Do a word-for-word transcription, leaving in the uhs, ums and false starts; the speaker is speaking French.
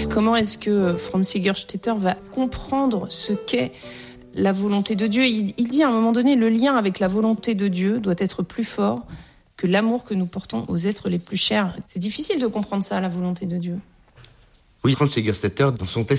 Comment est-ce que Franz Jägerstätter va comprendre ce qu'est la volonté de Dieu ? il, il dit à un moment donné, le lien avec la volonté de Dieu doit être plus fort que l'amour que nous portons aux êtres les plus chers. C'est difficile de comprendre ça, la volonté de Dieu. Oui, Franz Jägerstätter, dans son texte,